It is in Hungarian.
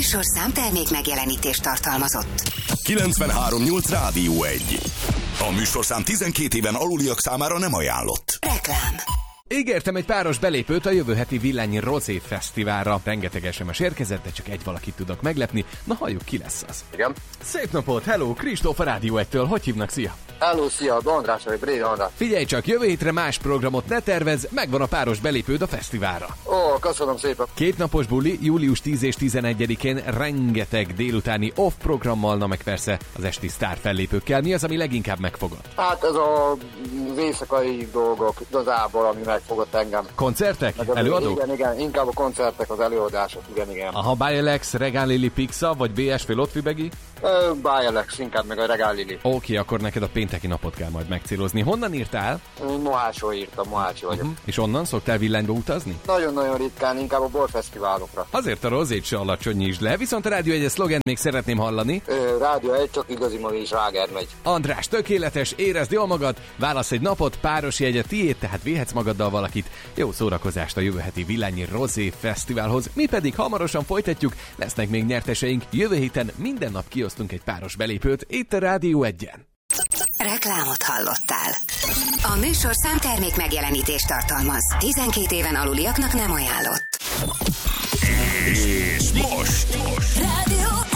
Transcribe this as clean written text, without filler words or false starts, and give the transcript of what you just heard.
műsorszám termék megjelenítést tartalmazott. 93.8 Rádió 1. A műsorszám 12 éven aluliak számára nem ajánlott. Reklám. Ígértem egy páros belépőt a jövő heti Villányi Rozé Fesztiválra. Rengeteg SMS érkezett, de csak egy valakit tudok meglepni. Na halljuk, ki lesz az. Igen. Szép napot, hello, Kristóf a Rádió 1-től. Hogy hívnak, szia? Hello, szia, András vagy, Bréda András. Figyelj csak, jövő hétre más programot ne tervezz, megvan a páros belépőd a fesztiválra. Ó, köszönöm szépen. 2 napos buli, július 10 és 11-én rengeteg délutáni off programmal, na meg persze az esti sztár fellépőkkel. Mi az, ami leginkább megfogott? Hát ez az éjszakai dolgok igazából, ami megfogott engem. Koncertek? Előadók? Igen, inkább a koncertek, az előadások, igen. Aha, Bialex, Regál Lili Pixa, vagy BSV Lotfibegi? Bialex, inkább meg a Regál Lili. Oké, akkor neked a pénteki napot kell majd megcélozni. Honnan írtál? Mohácsról írtam, Mohácsi vagyok. És onnan szoktál villányba utazni? Nagyon-nagyon ritkán, inkább a borfesztiválokra. Azért a rozét se alacsonyítsd le, viszont a Rádió 1 szlogen még szeretném hallani. Rádió 1, csak igazi magi sláger megy. András, tökéletes, érezd jól magad, válasz egy napot, páros jegye tiéd, tehát vihetsz magaddal valakit. Jó szórakozást a jövő heti Villányi Rozé Fesztiválhoz. Mi pedig hamarosan folytatjuk, lesznek még nyerteseink. Jövő héten minden nap kiosztunk egy páros belépőt itt a Rádió 1-en. Reklámot hallottál. A műsorszám termék megjelenítést tartalmaz. 12 éven aluliaknak nem ajánlott. És most. Rádió